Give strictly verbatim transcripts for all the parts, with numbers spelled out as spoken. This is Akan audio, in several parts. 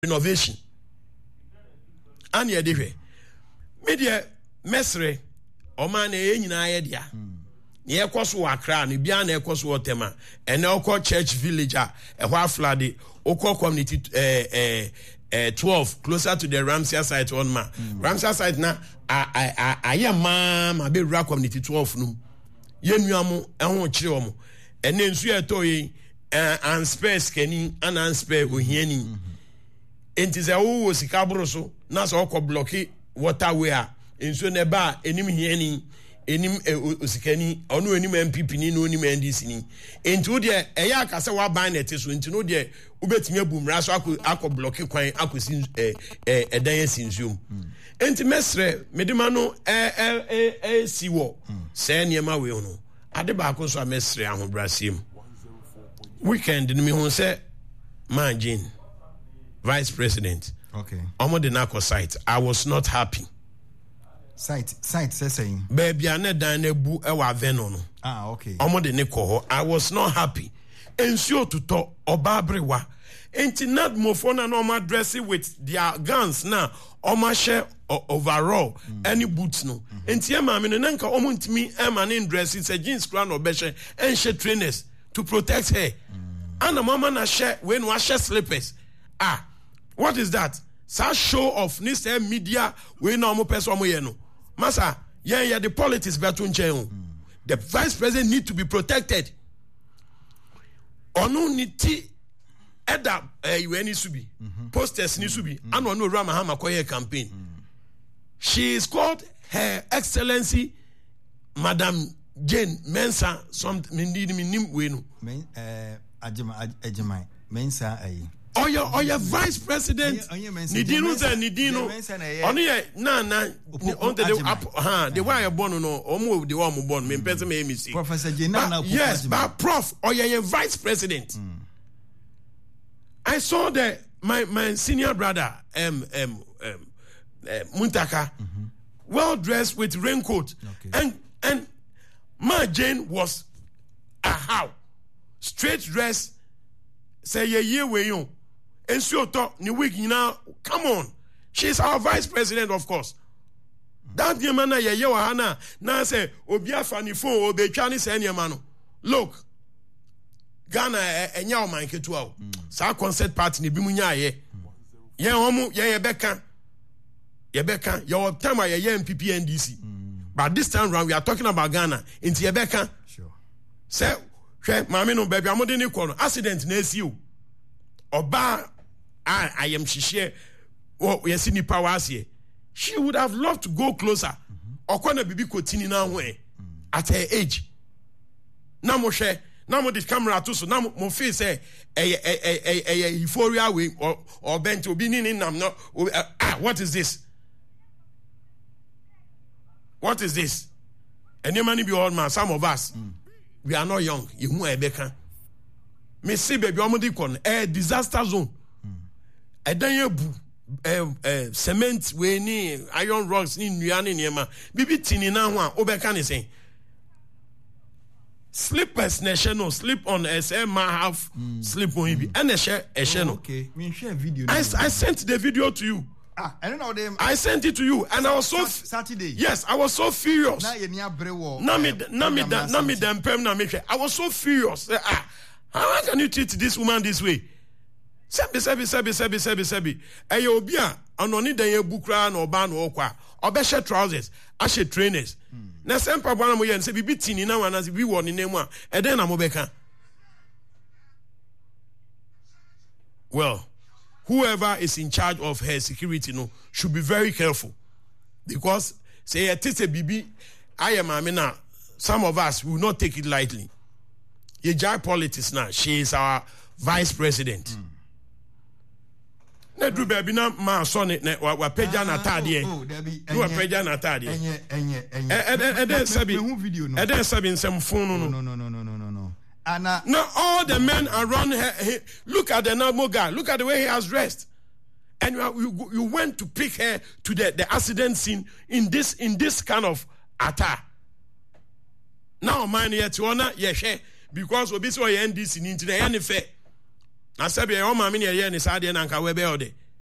renovation. And ye de media mesre oman e nyina ye dia. Ye kwaso Accra ne bia na ekoso Otema ene okọ church village a ehwa flade okọ community eh eh eh twelve closer to the Ramsey site on ma. Mm. Ramsey site na I I I ma ma be rura community twelve no. Ye nuamo ehwo kire omo. Ene nsu eto yi and space keni and and spare ohiani. Enti se wo sika boro so na so okọ block waterway a nsu ne ba enim hiani enim osikani onu enim M P P ni no enim N D C ni enti wo de eya akase wa ban net so enti no de ubetimi abumra so akọ block kwan akosi eh eh edan asinsuom enti mesre medima no eh eh eh siwo se niema we no ade ba ko so mesre ahobrasiem weekend ni me hu se Majin vice president okay omo de na site I was not happy. Site site say saying baby ane dan na bu e wa veno no ah okay omo de ne ko ho I was not happy ensio tuto oba abrewa enti nad mofo na no address with their guns na omo share overall mm. any boots no mm-hmm. enti e ma me no nka omo ntimi e ma ne dress say jeans kra no be share en share trainers to protect her mm. and mama na share when wa share slippers ah what is that sa show of this media we no mo person mo ye no masa yeah yeah the politics beto nchen the vice president need to be protected onu niti eda eh we ni subi posters ni subi and onu rama ha makoye campaign she is called Her Excellency Madam Jane Mensah some mindim nim we no men eh ajima ajima Mensah ayi Oya oya vice president Nidino say Nidino onu ye na na on the ha the why born no omo the one born me person me me see Professor Jenana yes but prof oya ye vice president mm. I saw the my my senior brother um um, um uh, Muntaka mm-hmm. well dressed with raincoat okay. and and Ma Jane was a how straight dress say ye ye we you and so talk ni week now come on she's our vice president of course mm-hmm. that the man ye ye wa na na say obi afa ni phone obi twa ni say niam no look Ghana enya o man ketu a sa concert party ni bi mu nya ye ye homu ye ye beka ye beka your time ye ye M P P N D C but this time round we are talking about Ghana into ye beka sure say hwe mama no baby amode ni ko no accident na esi o oba I, I am shishie oh yes ni power ase she would have loved to go closer okona bibi kotini na ho e at her age na mo hwe na mo the camera to so na mo feel say eh eh eh eh euphoria we or or bent obi ni ni nam no ah what is this what is this any man be old man some of us mm. we are not young you hu ebeka me see baby omodi kon eh disaster zone edan yebu eh eh cement we ni iron rocks ni nua ni niema bibi tini na ho a obeka ni sen slippers national slip on S M have mm. slip on mm. and a share a channel okay me share video I, I sent the video to you ah I don't know them I sent it to you and I was so Saturday yes I was so furious na ye ni abrewo na me na me na me dem pem na me I was so furious ah how can you treat this woman this way sebi sebi sebi sebi sebi sebi eh obi a ononi dan ye bukra na oba na okwa obehye trousers ahye trainers na sempa bwana mo yen se bibi tini na wana se bi wo ne nemu a eden na mo beka well whoever is in charge of her security no should be very careful because say it is a bibi I am amina some of us will not take it lightly ye jai politics now she is our vice president mm. na du baby na ma so ne wa peja na tade oh debi wa peja na tade enye enye enye e e sabi e dey sabi nsem fun no no no no no no no no ana now all the men around her he, look at the normal guy look at the way he has dressed and you, you you went to pick her to the the accident scene in this in this kind of attire now man yet ona ye hwe because obi so ye N D C ni nti na ye ne fe na sabi e o ma me ne ye ne sa de na nka we be o de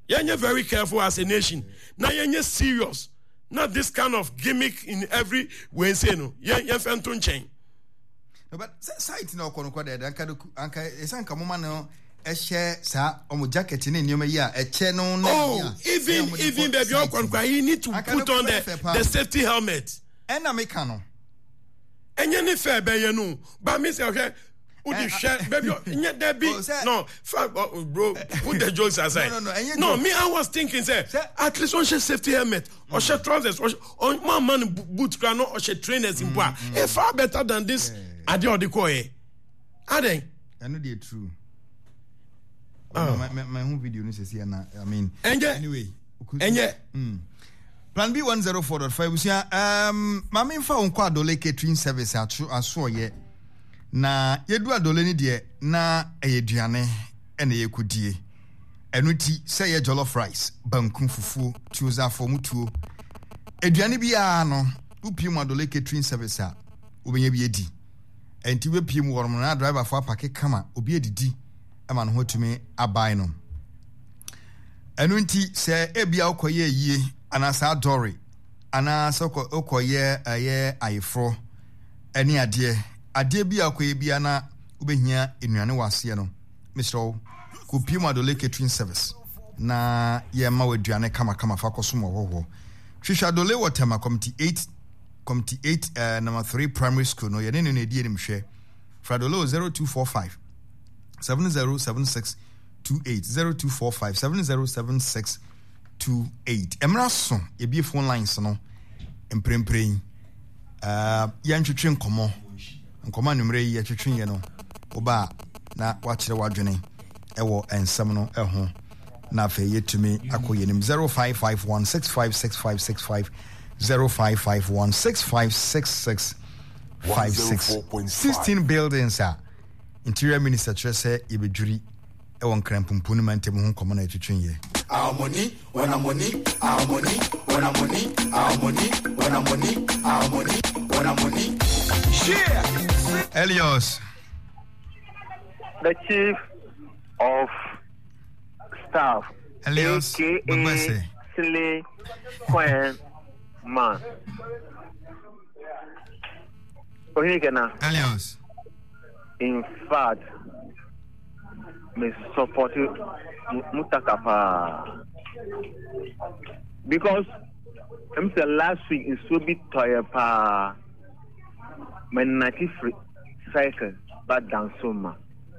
You're very careful as a nation. Now you're serious. Not this kind of gimmick in every way. Say no. You're fanton chain. But site no kono kwa de anka anka esanka moma no e share sa omo jacket ni nyoma yi a e che no na oh even even baby okon kwa he need to put on the the safety helmet. And I make no. Enye ni fair be ye no. But me say okay. Udi share baby nye there be no fuck bro put the jokes aside. No no no. No me I was thinking say at least on share safety helmet or share trousers or on man boot crown or share trainers in boa. E far better than this. Ade odi ko e. Ade. I know they true. Oh. My, my, my home video no say na I mean Enye, anyway. Enye. Mm. Plan B one oh four point five usia um mama mfa won kwa Adole catering service aso aso ye. Na yedu Adole ni de na eyeduane ene yekudie. Enu ti say ye jollof rice, banku fufu, tuza for mutuo. Eduane bia no, upi mu Adole catering service a obenye bi edi. Enti we piem worm na driver for apake kama obi edidi ama no hotumi abai no. Enu nti se ebia ukoye yie anasa dori anasa ukoye aye ayefro eni ade ade bia ukoye bia na ubehia enuane wase no Mister ko piem Adole catering service na ye ma waduane kama kama fa kosomo hoho Trisha Adole Watema committee eight Committee eight, uh, number three primary school. No, you didn't need him share. Fradolo zero two four five seven zero seven six two eight zero two four five seven zero seven six two eight. Emrason, ye be phone lines no. Emprem praying. Uh, yan chitrin komo. Nkoma numre ye chitrin ye no. Oba na wachire wadwene. Ewo ensem no eho. Na fe ye to me akoye nim zero five five one six five six five six five. Zero five five one six five six six five six. Sixteen buildings are Interior Minister Trese Ibejuri Ewon Krampumpu Mantemu Hon Common Etwin ye. Our money, when our money, our money, when our money, our money, when our money, our money, when our money. Share. Elios, the Chief of Staff, Elios, A K A Sile Queen. Man. Elios. In fact, me support Mutakapa because I'm the last week is so big tired pa my ninety free cycle but down so ma.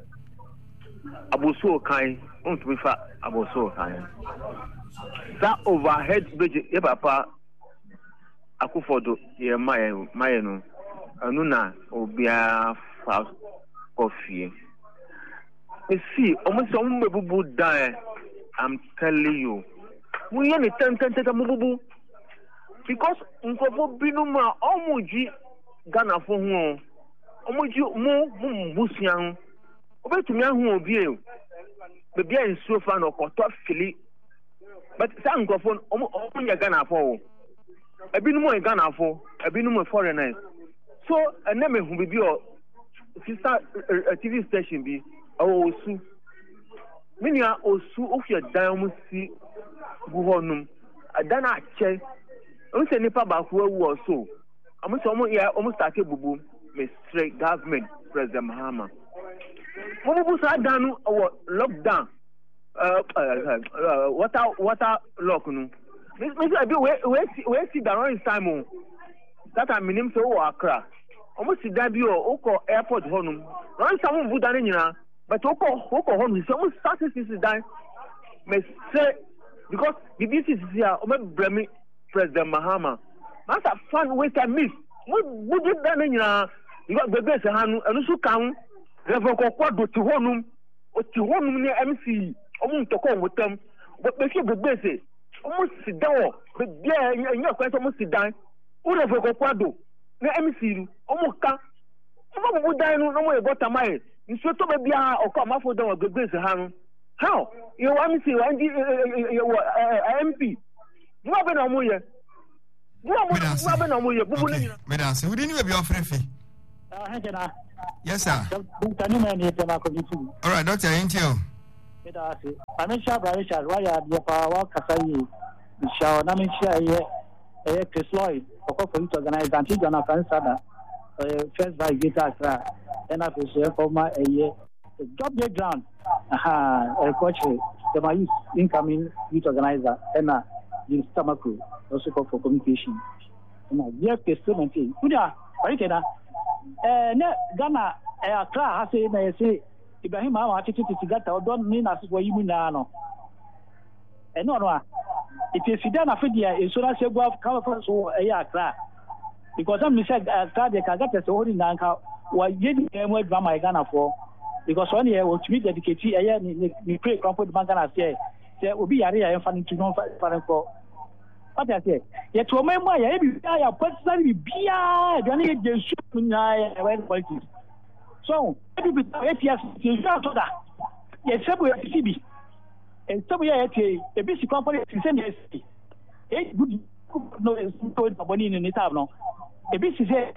Abuso kind, don't be fat Abuso kind. That overhead bridge, yeah, papa. Akufodo ye maye maye no anu na obia fa coffee you see almost some bubu die. I'm telling you we any ten ten ten bubu because nkofo binu ma omuji Ghana fo ho omuji mu mu busian obetumi ahu obi e bebia nsuo fa no koto fili but sa nkofo omunya Ghana fo Ebinum in Ghana for Ebinum foreigners. So a name who be your sister T V station be Osu. Many are Osu of your diamond see Guhonum. A dana che. I'm saying Nipa Baku was so. I'm almost here almost started bubu, Miss Straight Government, President Mahama. What was I done or lockdown? Uh, uh, water, water lock. This means I do where where where see the wrong time. That I mean him so Accra. Almost see that you oko airport honum. Run some wood and in but oko oko honum. So almost started this is done. May say because the B C is here. Ome Bremi President Mahama. That's a fun way to miss. What would you done in your you got the best hand and also come. Reverend Kwado to honum or to honum near M C. Omun to come with them. But they should be busy. Almost sit down, but yeah, you're quite almost sit down. Who have a quado? No, M C, almost come. Some would die no more about a mile. You should talk about or come after them with the base hand. How? You want to see M P? You have been a more. You have been a more. Madam, so we didn't even be offering fee. Yes, sir. All right, Doctor, ain't you? It I say, I mean, Shabra Richard, why are the power Kasai? Shall Namin share a Chris Lloyd, or for you to organize Antigua Fansada, first by guitar, and I will share for my a year. Drop your ground, aha, a coach, the my incoming youth organizer, and a Stamaku, also call for communication. And I dear Testament, Kuda, Parikena, eh, Ghana, a class, I say, I say, Ibrahim, I want to get or don't mean as what you mean now. And no, no, it is Sudan Afidia, is so as you go off conference or a year class. Because I'm said, uh, they can get us holding down how, what getting them with my Ghana for. Because one year will be dedicated, a year, we pray, comfort Mangana say, there will be a real funny to know for. What I say, yet to my way, I personally be a Johnny Jesuit politics. So, eight years, you know, that. Yes, somewhere at C B. And somewhere at a basic company is in the eight good no money in the town. A basic say,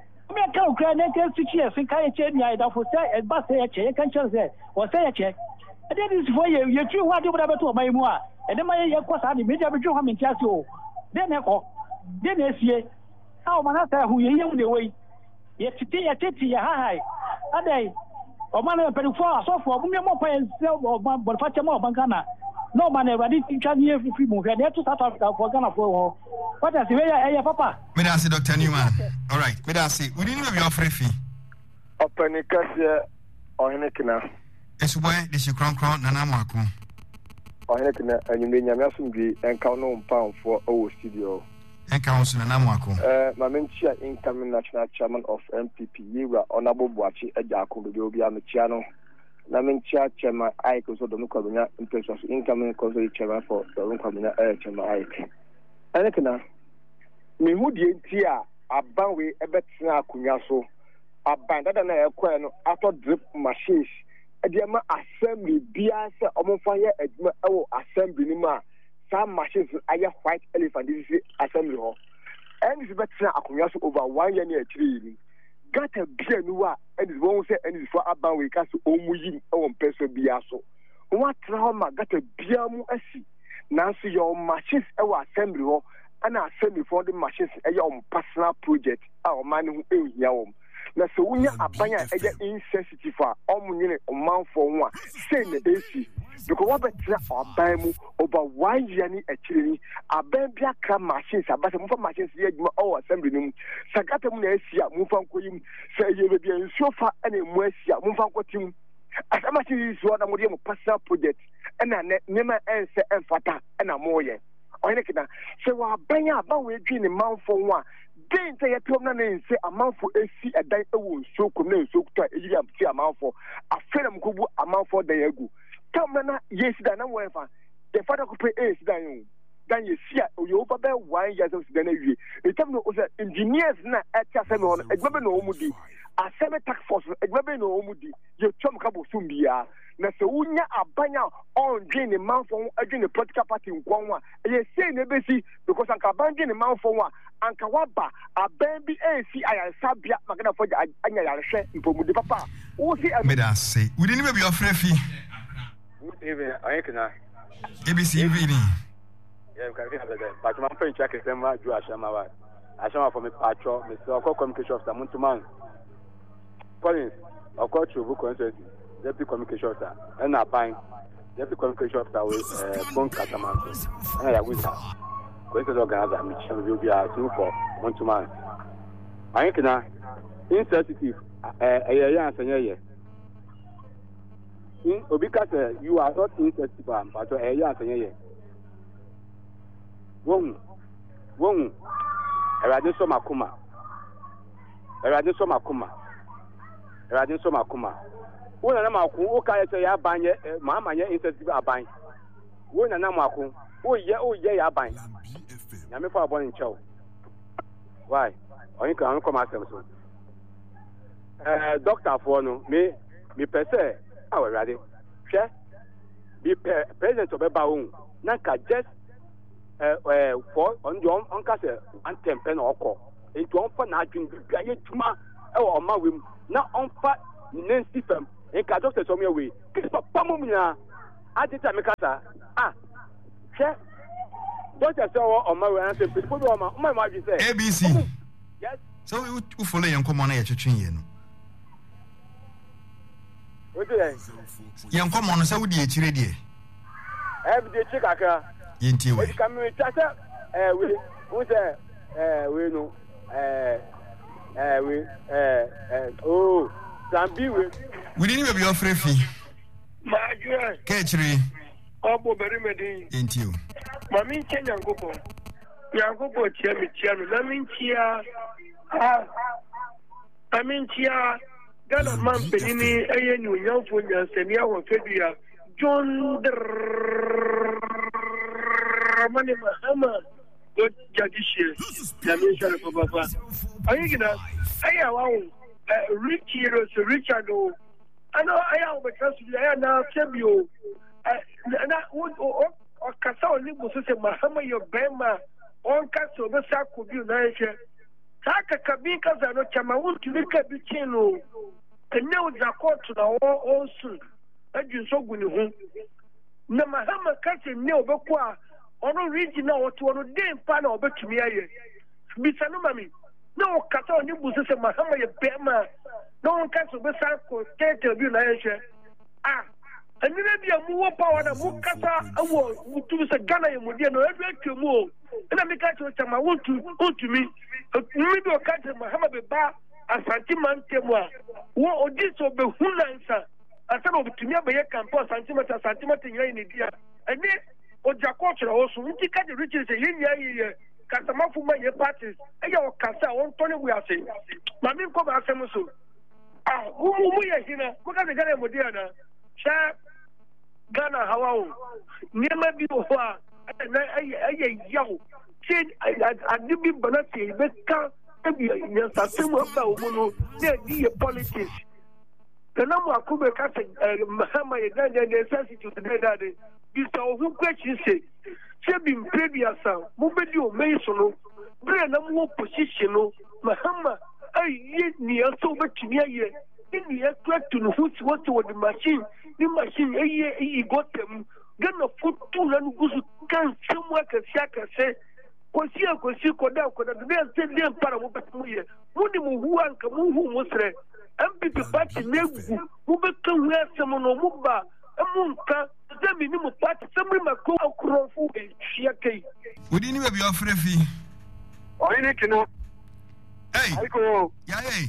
I can't cry and six years and can't change the idea for say and bus a check, can't say, or say a check. And that is for you, you two what you would have to my more. And then my was had the media with you in Chasso. Then I go. Then I see how Manasa who you hear the way. Yet today I take you high. A day. Or man, I pay for so for whom you more pay or but Fatima Bancana. No man ever did in China if we move here to South Africa for Ghana for what is the way I papa? May I see Doctor Newman? All right, may I see? We didn't know your free fee. Open a cassia or in a canal. It's why this you crown crown Nanamaku. Or in a canal, and you mean Yamasumbi and count on pound for our studio. And council Nanamaku. Uh, Mamentia, incoming national chairman of M P P, you were honorable Boachi Ejako, the Obia Michiano. Namentia chairman Ike, also the Mukabina, in place of incoming consul chairman for the Mukabina Air Chairman Ike. And I can me who the Tia, a banwe, a betina Kunyaso, a band that I acquire after drip machines. Ediama assembly bias omo fire edma ewo assembly ni ma some machines aya white elephant this is assembly ho and is better akonya so over one year near three got a beer nuwa and is won say and is for aban we ka so omu yi ewo person bia so what trauma got a beer mu asi now so your machines ewo assembly ho and assembly for the machines aya on personal project our man who e hia wo na so wunya abanya eja insensitive a omunyene omanfo nwa say na esi because what better aban mu over one year ni akiri aban bia ka machines abase mu fa machines ye adwuma o assembly nim sagata mu na esi a mu fa nkoyim say ye be bia nsuo fa na mu esi a mu fa nkotim asama chi isu na mu de mu personal project na nema ense enfata na mo ye oyene kida say wa abanya aban we dwi ni manfo nwa den say yetom na nse amanfo esi edan ewo nsuo kom na nsuo kuta ejiri amti amanfo afere mkobu amanfo dan yagu tam na yesi dan na wefa the father ko pay esi dan yo dan yesi a oyo ba be one years of dan awie etam no osa engineers na etia se no egbe no omudi aseme tax force egbe no omudi ye twam ka bo sumbia na se wunya abanya on dwen ni manfo adwen ni political party nkwanwa ye say na besi because anka banje ni manfo wa anka waba aban bi esi ayansabia magana fo anya yarehwe mpomudi papa wo si me da say we didn't be your friend fee even I can A B C evening yeah can be that but my friend check them ma ju ashama wa ashama for me patro me so call communication officer muntuman Collins okọ chubu consultancy deputy communication officer and aban deputy communication officer with bon katamanso and ya winter going to organize me chama will be a two for muntuman I can insensitive eh eh ya ansanya ye in obika say you are not insensitive but eh ya ansanya ye won won erade so makuma erade so makuma erade so makuma wona na maku o ka say ya banye ma amanye insensitive aban wona na maku o ye o ye ya ban na me fa born in chow why only can come asem so eh doctor for no me me pese awe rade hwe be president obeba won na ka just eh eh for on your on ka say one ten pen okọ into on fa na adwin bia ye tuma e o ma wem na on fa nancy fam e ka doctor so me we ke papa mum nya Atita Mikasa. Ah, che. Don't you say, oh, my way, and say, people, my wife say. A B C. Yes. So you follow your common age to train you. What do they? Young common, so would you ready? Every day, check a Yinti way. Come with Tata. Eh, we, who's a, eh, we know, eh, eh, we, eh, eh, oh, Zambi, we didn't have your free fee. My dear, Catchery. Obo Berimedi, Ain't you? Mammy Chen Yangobo. Yangobo, Chemi Chen, Lamin Chia, ah, I mean Chia, Ghana Man Penini, A N U, Young Funya, Semia, or Febia, John Money Mahama, good Jadisha, Yamisha Papa. Are you gonna? I am rich heroes, Richard. I know I am because I am now Fabio. And I would or Casal Nimbus say Mahama, your Bema, on Castle, the Sack could be nice. Taka Kabikas are not Chamawood to look at the channel. And now it's a court to the war also. That you so good. No Mahama Castle, no Bakwa, or original to a damn pan or back to me. Bisanumami. No Casal Nimbus say Mahama, your Bema. No one Castle, the Sack could take a view nice. Ah. And maybe a more power than Mukasa, a war, to the Ghana and Mudiano, every two more. And I make a choice, I want to go to me. Maybe a country, Muhammad Ba, a Santiman Temoa, or this or the Hunansa, a son of Timia Bay Campo, Santimata, Santimata in India. And then, or Jacotra also, we take the riches a year, Casamafu, my parties, and your Casa, on Tony, we are saying. Mammy come as a Ah, who we are here? Look at the Ghana Mudiana. Sharp Ghana, how never be over. I young. Said I did be Banati, but can't be a similar near politics. The number of Kubeka, Mahama, and the necessity to the daddy. This all who questions say. Sabin previous, Mubedio Mason, bring a more position, Mahama, I yet near so much near. In the aircraft to who's what to the machine, the machine, a got them. Gonna put two and goes can somewhere can say, Cosia, Cosia, Coda, Coda, they're still there, Paramuya. Mudimu, who and Kamu, who was there. And people party, who become where someone or Muba, a Munka, the minimum party, somebody might go across a Shiake. We didn't have your free fee. Oh, you need to know. Hey, I go. yeah, hey.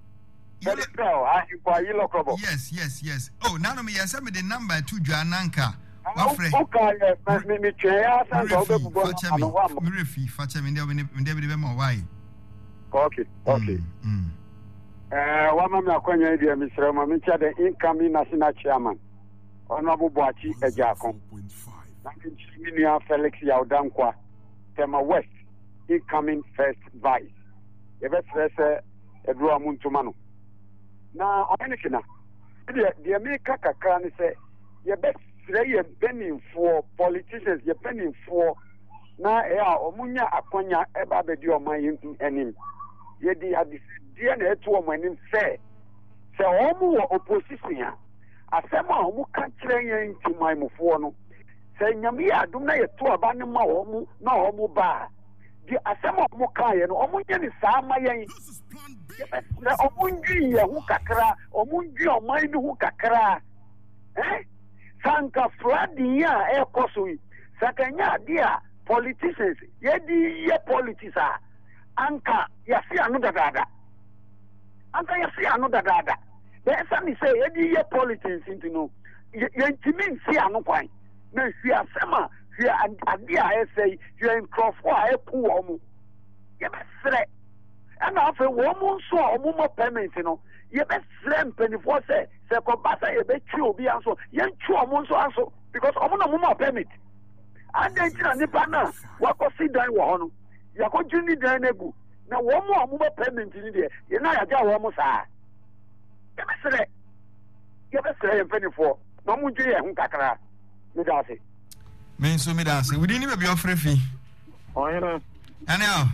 Yes, yes, yes. Oh, now me yes, I the number to Jananka. Wafre. Okay, me me chair and go to Mirifi, Facha me David Bemo why? Okay, okay. Eh, one of my acquaintance dear Mister Mamicha, the incoming national chairman. Honorable Boachi Ejakon. Minia Felix Yaudankwa, Tema West, incoming first vice. The best first Edward Muntumano. Now, on anything, the America can say, you best say you're penning for politicians, you're penning for now, Omunya Akonya, Ebabedio, my enemy. Yet the D N A to a man in fair. So, Omu opposition, a sema Omu can't train into my Mufono. Say, Yamia, do not to abandon my Omu, no Omu bar. The Asama Mukai and Omuyan is Samayan. Na omungi ya hukakra omungi o maindu hukakra eh sanka fradi ya ekosui sakanya dia politicians yedi ye politisa anka yasi anu dadada anka yasi anu dadada be sami say yedi ye politics into no yentimin si anu kwan na si asema si adia esay you enkrofo a eku omu ye besre. And after one month, so a woman payment, you know, you best slam penny for say, say, Combata, you bet you be also, young two months also, because I'm on a woman payment. And then, Nipana, what was see down one? You're going to need the nego. Now, one more woman payment in there, you're not a job almost. You best say, you best say a penny for no Muji and Kakara. Midasi. Mean so Midasi, we didn't even be offering fee. Oh, you know, and now.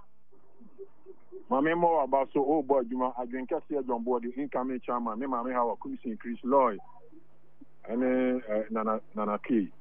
My memo about so old boy, Juma, I drink a John Board, the incoming chairman, my mammy, how a commission increase Lloyd. ɛne nana nana key